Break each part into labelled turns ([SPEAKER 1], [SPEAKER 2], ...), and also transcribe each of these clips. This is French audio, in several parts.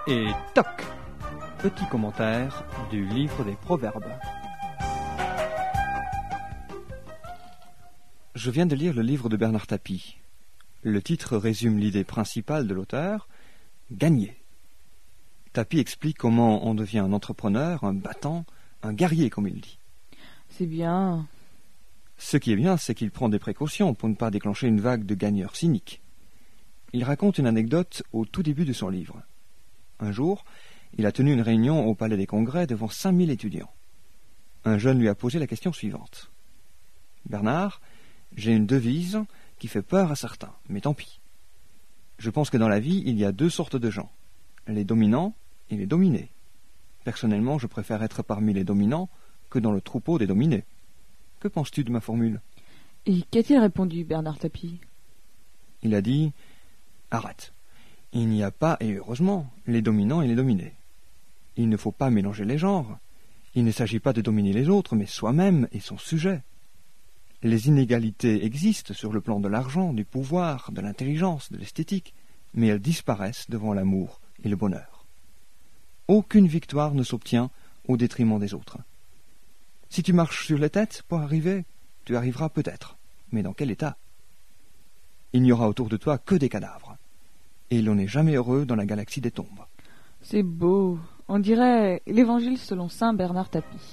[SPEAKER 1] Et toc! Petit commentaire du livre des Proverbes. Je viens de lire le livre de Bernard Tapie. Le titre résume l'idée principale de l'auteur, gagner. Tapie explique comment on devient un entrepreneur, un battant, un guerrier comme il dit.
[SPEAKER 2] C'est bien.
[SPEAKER 1] Ce qui est bien, c'est qu'il prend des précautions pour ne pas déclencher une vague de gagneurs cyniques. Il raconte une anecdote au tout début de son livre. Un jour, il a tenu une réunion au Palais des Congrès devant 5000 étudiants. Un jeune lui a posé la question suivante. « Bernard, j'ai une devise qui fait peur à certains, mais tant pis. Je pense que dans la vie, il y a deux sortes de gens, les dominants et les dominés. Personnellement, je préfère être parmi les dominants que dans le troupeau des dominés. Que penses-tu de ma formule ?»
[SPEAKER 2] Et qu'a-t-il répondu, Bernard Tapie?
[SPEAKER 1] Il a dit « Arrête. Il n'y a pas, et heureusement, les dominants et les dominés. Il ne faut pas mélanger les genres. Il ne s'agit pas de dominer les autres, mais soi-même et son sujet. Les inégalités existent sur le plan de l'argent, du pouvoir, de l'intelligence, de l'esthétique, mais elles disparaissent devant l'amour et le bonheur. Aucune victoire ne s'obtient au détriment des autres. Si tu marches sur les têtes pour arriver, tu arriveras peut-être, mais dans quel état? Il n'y aura autour de toi que des cadavres. Et l'on n'est jamais heureux dans la galaxie des tombes. »
[SPEAKER 2] C'est beau. On dirait l'Évangile selon saint Bernard Tapie.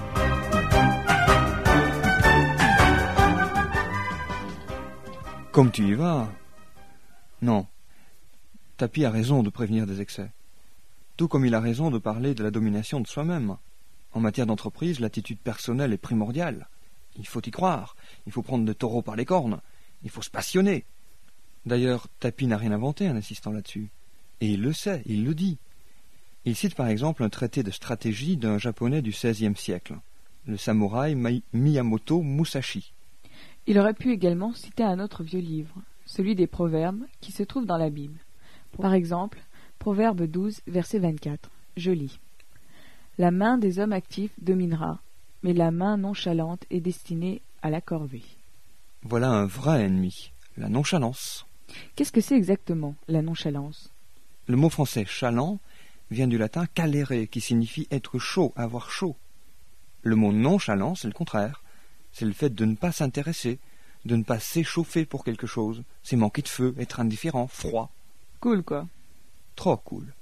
[SPEAKER 1] Comme tu y vas. Non. Tapie a raison de prévenir des excès. Tout comme il a raison de parler de la domination de soi-même. En matière d'entreprise, l'attitude personnelle est primordiale. Il faut y croire. Il faut prendre le taureau par les cornes. Il faut se passionner. D'ailleurs, Tapie n'a rien inventé en insistant là-dessus. Et il le sait, il le dit. Il cite par exemple un traité de stratégie d'un japonais du XVIe siècle, le samouraï Miyamoto Musashi.
[SPEAKER 2] Il aurait pu également citer un autre vieux livre, celui des Proverbes, qui se trouve dans la Bible. Par exemple, Proverbe 12, verset 24. Je lis. « La main des hommes actifs dominera, mais la main nonchalante est destinée à la corvée. »
[SPEAKER 1] Voilà un vrai ennemi, la nonchalance.
[SPEAKER 2] Qu'est-ce que c'est exactement, la nonchalance?
[SPEAKER 1] Le mot français « chalant » vient du latin « calere » qui signifie être chaud, avoir chaud. Le mot « nonchalant » c'est le contraire. C'est le fait de ne pas s'intéresser, de ne pas s'échauffer pour quelque chose. C'est manquer de feu, être indifférent, froid.
[SPEAKER 2] Cool, quoi.
[SPEAKER 1] Trop cool.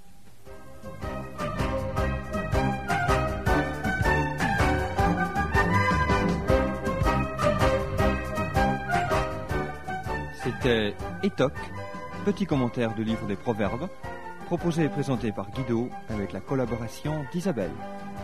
[SPEAKER 1] C'était Étoc, petit commentaire du livre des Proverbes, proposé et présenté par Guido avec la collaboration d'Isabelle.